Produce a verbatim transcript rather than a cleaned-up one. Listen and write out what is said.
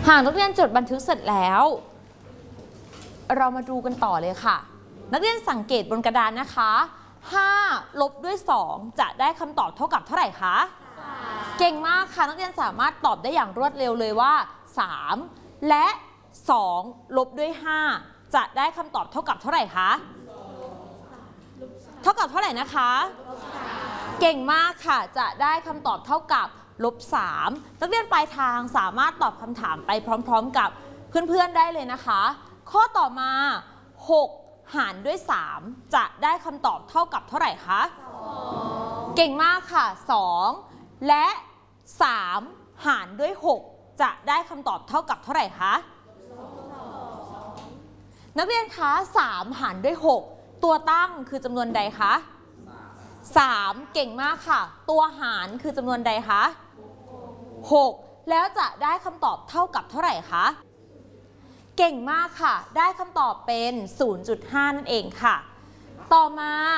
หากนักเรียนจดบันทึกเสร็จแล้วเรามาดูกันต่อเลยค่ะนักเรียนสังเกตบนกระดานนะคะห้าลบด้วยสองจะได้คำตอบเท่ากับเท่าไหร่คะเก่งมากค่ะนักเรียนสามารถตอบได้อย่างรวดเร็วเลยว่าสามและสองลบด้วยห้าจะได้คำตอบเท่ากับเท่าไหร่คะเท่ากับเท่าไหร่นะคะเก่งมากค่ะจะได้คำตอบเท่ากับลบสามนักเรียนปลายทางสามารถตอบคำถามไปพร้อมๆกับเพื่อนๆได้เลยนะคะข้อต่อมาหกหารด้วยสามจะได้คำตอบเท่ากับเท่าไหร่คะเก่งมากค่ะสองและสามหารด้วยหกจะได้คำตอบเท่ากับเท่าไหร่คะนักเรียนคะสามหารด้วยหกตัวตั้งคือจำนวนใดคะสามเก่งมากค่ะตัวหารคือจำนวนใดคะหกแล้วจะได้คำตอบเท่ากับเท่าไหร่คะเก่งมากค่ะได้คำตอบเป็น ศูนย์จุดห้า นั่นเองค่ะต่อมา